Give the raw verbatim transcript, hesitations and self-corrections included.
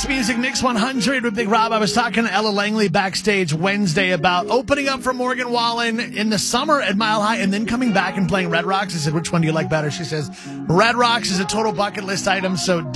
Best Music Mix one hundred with Big Rob. I was talking to Ella Langley backstage Wednesday about opening up for Morgan Wallen in the summer at Mile High and then coming back and playing Red Rocks. I said, which one do you like better? She says, Red Rocks is a total bucket list item, so